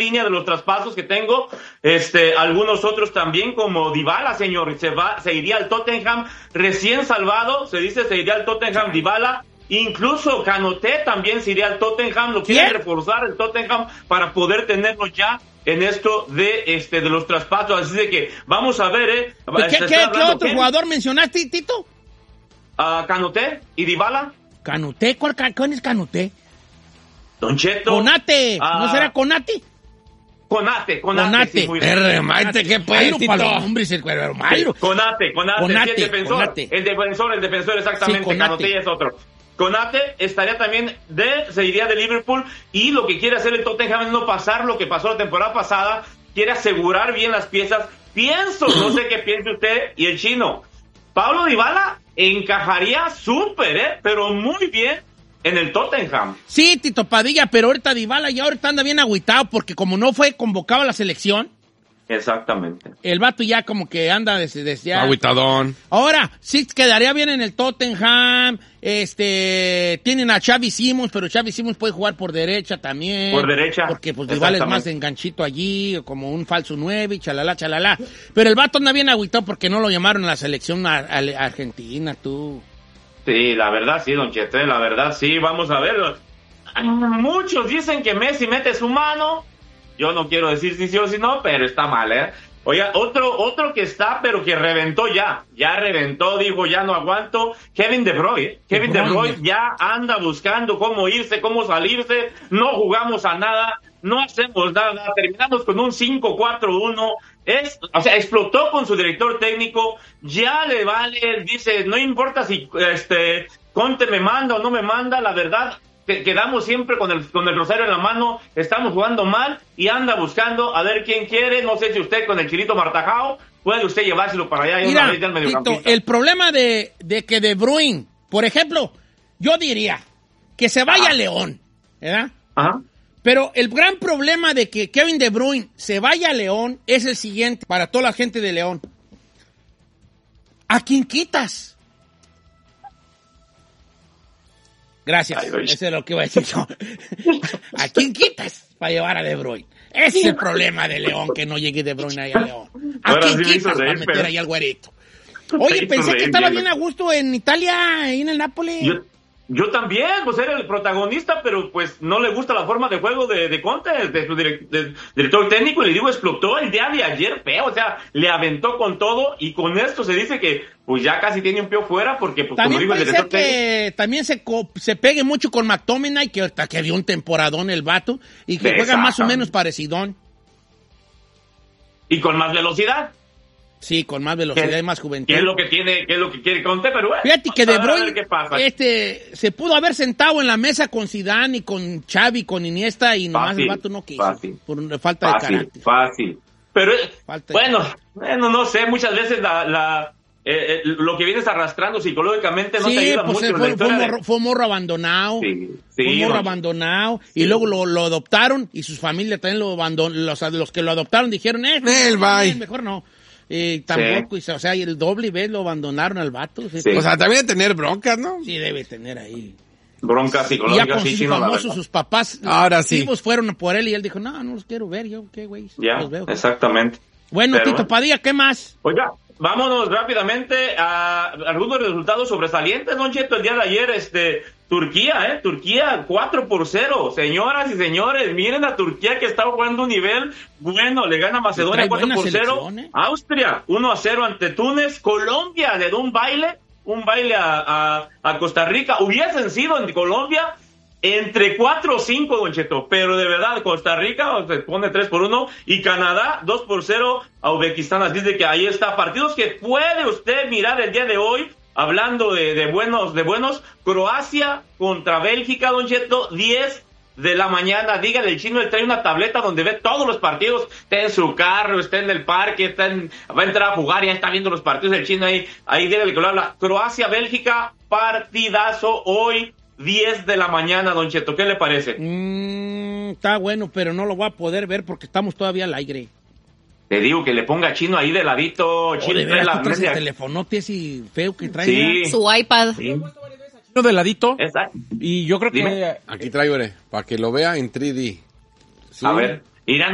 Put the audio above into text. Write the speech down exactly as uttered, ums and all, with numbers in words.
línea de los traspasos que tengo, este, algunos otros también, como Dybala, señor, se va, se iría al Tottenham, recién salvado, se dice, se iría al Tottenham Dybala. Incluso Kanoté también se iría al Tottenham, lo quieren reforzar el Tottenham para poder tenerlo ya en esto de este de los traspasos, así de que vamos a ver, ¿eh? ¿Qué, qué, ¿qué otro ¿qué? jugador mencionaste, Tito? Uh, Kanoté y Dybala. ¿Kanoté? ¿Cuál, ¿Cuál es Kanoté? Don Cheto. Conate, uh, ¿no será Conati? Conate, Conate. Conate. Sí, muy remate, ¿qué puede, Tito? Hombre, el cuero, Conate, Conate, Conate, sí, el defensor, Conate. el defensor, el defensor, exactamente, sí, Kanoté es otro. Konate estaría también de, se iría de Liverpool, y lo que quiere hacer el Tottenham es no pasar lo que pasó la temporada pasada, quiere asegurar bien las piezas. Pienso, no sé qué piense usted y el chino, Paulo Dybala encajaría súper, ¿eh? Pero muy bien en el Tottenham. Sí, Tito Padilla, pero ahorita Dybala ya ahorita anda bien agüitado porque como no fue convocado a la selección. Exactamente. El vato ya como que anda desde, desde ya. Agüitadón. Ahora, sí quedaría bien en el Tottenham. Este, tienen a Xavi Simons, pero Xavi Simons puede jugar por derecha también. Por derecha. Porque pues Dybala es más de enganchito allí, como un falso nueve, chalala, chalala. Pero el vato anda bien agüitado porque no lo llamaron a la selección a, a, a Argentina, tú. Sí, la verdad sí, don Chetel, la verdad sí, vamos a verlo. Muchos dicen que Messi mete su mano. Yo no quiero decir si sí o si no, pero está mal, ¿eh? Oiga, otro, otro que está, pero que reventó ya. Ya reventó, dijo, ya no aguanto. Kevin De Bruyne. Kevin De Bruyne ya anda buscando cómo irse, cómo salirse. No jugamos a nada, no hacemos nada. Terminamos con un cinco cuatro uno. Es, o sea, explotó con su director técnico. Ya le vale, dice, no importa si este Conte me manda o no me manda, la verdad. Quedamos siempre con el con el rosario en la mano, estamos jugando mal y anda buscando a ver quién quiere. No sé si usted con el Chilito Martajao puede usted llevárselo para allá. Y mira, una vez del mediocampista. Tito, el problema de, de que De Bruyne, por ejemplo, yo diría que se vaya a León, ¿verdad? Ajá. Pero el gran problema de que Kevin De Bruyne se vaya a León es el siguiente, para toda la gente de León. ¿A quién quitas? Gracias, Ay, eso es lo que iba a decir yo. ¿A quién quitas para llevar a De Bruyne? Ese es el problema de León, que no llegue De Bruyne ahí a León. ¿A Ahora quién sí quitas reír, para meter pero... ahí al güerito? Oye, pensé reír, que estaba bien a gusto en Italia, ahí en el Nápoles. Yo, yo también, pues era el protagonista, pero pues no le gusta la forma de juego de, de Conte, de su direct, de, director técnico, y le digo, explotó el día de ayer feo, o sea, le aventó con todo, y con esto se dice que pues ya casi tiene un pie fuera, porque pues también como digo, el director que técnico... también se, se pegue mucho con McTominay, que hasta que dio un temporadón el vato, y que juega más o menos parecidón. Y con más velocidad. Sí, con más velocidad y más juventud. ¿Qué es lo que tiene, qué es lo que quiere Conte? Pero bueno, fíjate que De Bruyne, este, se pudo haber sentado en la mesa con Zidane y con Xavi, con Iniesta, y nomás fácil, el vato no quiso. Fácil, por falta fácil, de carácter. Fácil, pero falta bueno, bueno, no sé, muchas veces la, la eh, eh, lo que vienes arrastrando psicológicamente no sí, te ayuda pues mucho. Fue, fue, morro, de... fue morro abandonado. Sí, sí, fue morro no, abandonado. Sí. Y luego lo, lo adoptaron y sus familias también lo abandonaron. Los, los que lo adoptaron dijeron, eh, el bye. mejor no. Eh, tampoco, sí. O sea, el doble vez lo abandonaron al vato. ¿sí? Sí. O sea, también debe tener broncas, ¿no? Sí, debe tener ahí. Broncas psicológicas, y ya con sí, sus famosos, sus papás ahora sí fueron por él y él dijo, no, no los quiero ver, yo, qué güey. Ya, los veo. Exactamente. Bueno, Pero, Tito Padilla, ¿qué más? Oiga, vámonos rápidamente a algunos resultados sobresalientes, don Cheto. El día de ayer, este, Turquía, ¿eh? Turquía cuatro por cero. Señoras y señores, miren a Turquía que está jugando un nivel bueno. Le gana Macedonia cuatro por cero. ¿eh? Austria uno a cero ante Túnez. Colombia le da un baile, un baile a, a, a Costa Rica. Hubiesen sido en Colombia entre cuatro o cinco, don Cheto, pero de verdad Costa Rica se pone tres por uno y Canadá dos por cero a Uzbekistán. Así de que ahí está, partidos que puede usted mirar el día de hoy. Hablando de, de buenos, de buenos, Croacia contra Bélgica, don Cheto, diez de la mañana. Dígale, el chino, él trae una tableta donde ve todos los partidos, está en su carro, está en el parque, está en, va a entrar a jugar, ya está viendo los partidos, el chino ahí, ahí dígale que lo habla. Croacia, Bélgica, partidazo hoy, diez de la mañana, don Cheto, ¿qué le parece? Mm, está bueno, pero no lo voy a poder ver porque estamos todavía al aire. Te digo que le ponga Chino ahí de ladito. Chino, oh, de veras, tú traes el telefonote así feo que trae. Sí. Su iPad. Sí. Chino de ladito. Exacto. Y yo creo Dime. que aquí traigo, para que lo vea en tres D. Sí. A ver, irán.